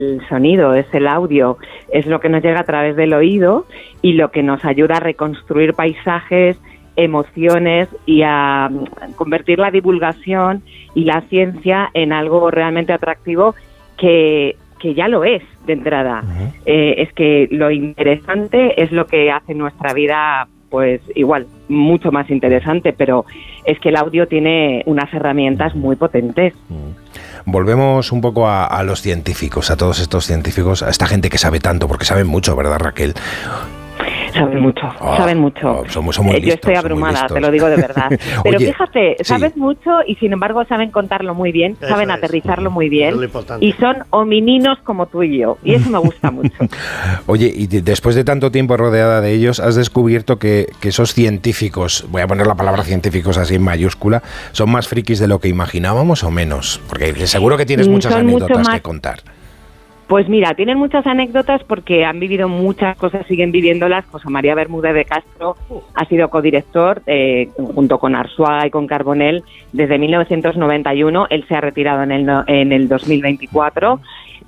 sonido, es el audio, es lo que nos llega a través del oído y lo que nos ayuda a reconstruir paisajes, emociones y a convertir la divulgación y la ciencia en algo realmente atractivo que ya lo es de entrada. Es que lo interesante es lo que hace nuestra vida, pues igual, mucho más interesante, pero es que el audio tiene unas herramientas muy potentes. Volvemos un poco a los científicos, a todos estos científicos, a esta gente que sabe tanto, porque saben mucho, ¿verdad, Raquel? Saben mucho. Somos muy listos, yo estoy abrumada, te lo digo de verdad. Pero Oye, fíjate, sabes sí. mucho y sin embargo saben contarlo muy bien, Eso saben es. aterrizarlo muy bien, Eso es lo importante. y son homininos como tú y yo, y eso me gusta mucho. Oye, y después de tanto tiempo rodeada de ellos, has descubierto que esos científicos, voy a poner la palabra científicos así en mayúscula, ¿son más frikis de lo que imaginábamos o menos? Porque seguro que tienes muchas Son mucho anécdotas más que contar. Pues mira, tienen muchas anécdotas porque han vivido muchas cosas, siguen viviéndolas. José María Bermúdez de Castro ha sido codirector junto con Arzuaga y con Carbonell desde 1991. Él se ha retirado en el 2024,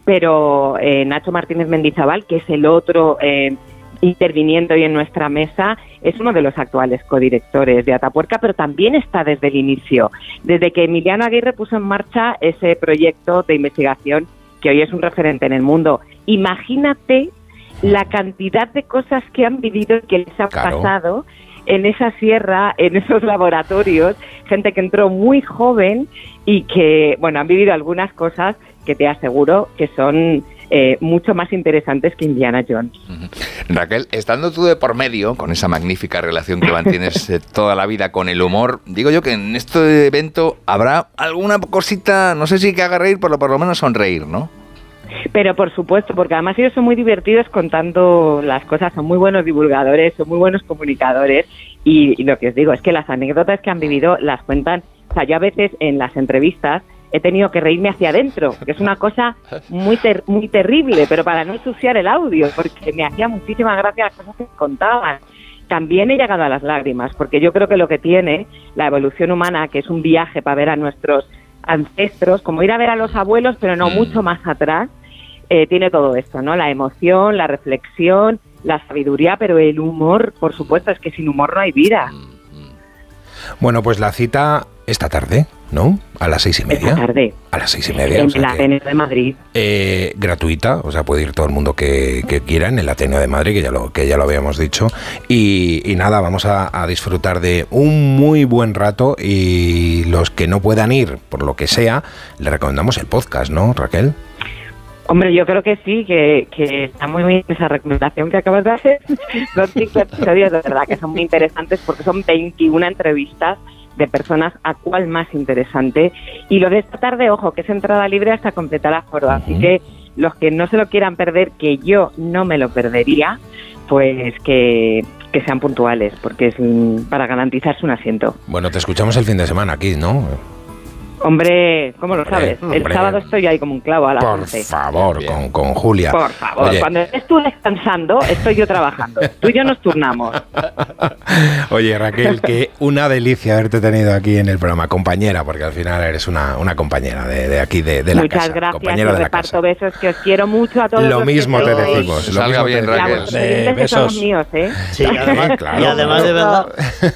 pero Nacho Martínez Mendizábal, que es el otro interviniendo hoy en nuestra mesa, es uno de los actuales codirectores de Atapuerca, pero también está desde el inicio, desde que Emiliano Aguirre puso en marcha ese proyecto de investigación que hoy es un referente en el mundo. Imagínate la cantidad de cosas que han vivido y que les ha pasado en esa sierra, en esos laboratorios, gente que entró muy joven y que, bueno, han vivido algunas cosas que te aseguro que son mucho más interesantes que Indiana Jones. Raquel, estando tú de por medio, con esa magnífica relación que mantienes toda la vida con el humor, digo yo que en este evento habrá alguna cosita, no sé si que haga reír, pero por lo menos sonreír, ¿no? Pero por supuesto, porque además ellos son muy divertidos contando las cosas, son muy buenos divulgadores, son muy buenos comunicadores y lo que os digo es que las anécdotas que han vivido las cuentan. O sea, yo a veces en las entrevistas he tenido que reírme hacia adentro, que es una cosa muy terrible, pero para no ensuciar el audio, porque me hacía muchísima gracia las cosas que contaban. También he llegado a las lágrimas, porque yo creo que lo que tiene la evolución humana, que es un viaje para ver a nuestros ancestros, como ir a ver a los abuelos, pero no mucho más atrás, tiene todo esto, ¿no? La emoción, la reflexión, la sabiduría, pero el humor, por supuesto, es que sin humor no hay vida. Bueno, pues la cita esta tarde, ¿no? A las 6:30. Esta tarde. A las 6:30. En el Ateneo de Madrid. Gratuita, o sea, puede ir todo el mundo que quiera en el Ateneo de Madrid, que ya lo habíamos dicho. Y nada, vamos a disfrutar de un muy buen rato y los que no puedan ir, por lo que sea, le recomendamos el podcast, ¿no, Raquel? Hombre, yo creo que sí, que está muy bien esa recomendación que acabas de hacer. Los 5 episodios de verdad que son muy interesantes porque son 21 entrevistas de personas a cual más interesante. Y lo de esta tarde, ojo, que es entrada libre hasta completar aforo. Así que los que no se lo quieran perder, que yo no me lo perdería, pues que sean puntuales, porque es para garantizarse un asiento. Bueno, te escuchamos el fin de semana aquí, ¿no? Hombre, ¿cómo lo sabes? El sábado estoy ahí como un clavo a las 11. Por favor, con Julia. Por favor, Oye. cuando estés tú descansando, estoy yo trabajando. Tú y yo nos turnamos. Oye, Raquel, que una delicia haberte tenido aquí en el programa, compañera, porque al final eres una compañera de aquí, de la Muchas casa. gracias, Compañera y de la reparto casa. besos, que os quiero mucho a todos. Lo los mismo que te sois. decimos. Salga lo mismo bien, te Raquel. Ya, vuestros oyentes que son los míos, ¿eh? Sí, además, Claro. y además de verdad.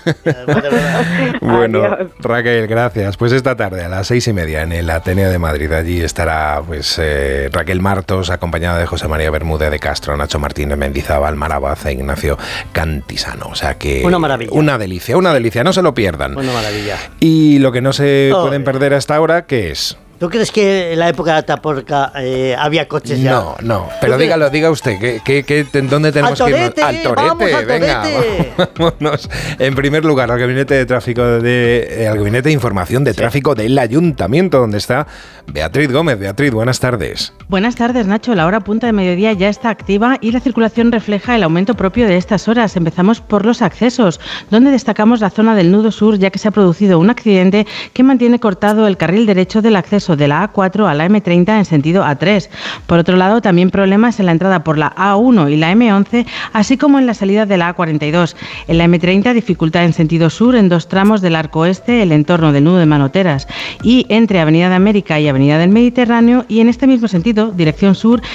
Bueno, Adiós. Raquel, gracias. Pues esta tarde a las 6:30 en el Ateneo de Madrid, allí estará pues Raquel Martos, acompañada de José María Bermúdez de Castro, Nacho Martínez Mendizábal, Mara Baza e Ignacio Cantisano. O sea que Una maravilla. Una delicia, no se lo pierdan. Una maravilla. Y lo que no se pueden perder hasta ahora, ¿qué es? ¿Tú crees que en la época de Atapuerca había coches ya? No, pero diga usted, ¿dónde tenemos que ir? ¡Al Torete! ¡Vamos al Venga, Torete! vámonos. En primer lugar, al Gabinete de Tráfico al Gabinete de Información de Tráfico del Ayuntamiento, donde está Beatriz Gómez. Beatriz, buenas tardes. Buenas tardes, Nacho. La hora punta de mediodía ya está activa y la circulación refleja el aumento propio de estas horas. Empezamos por los accesos, donde destacamos la zona del nudo sur, ya que se ha producido un accidente que mantiene cortado el carril derecho del acceso de la A4 a la M30 en sentido A3. Por otro lado, también problemas en la entrada por la A1 y la M11, así como en la salida de la A42. En la M30, dificultad en sentido sur en 2 tramos del arco este, el entorno del nudo de Manoteras, y entre Avenida de América y Avenida del Mediterráneo, y en este mismo sentido, dirección sur,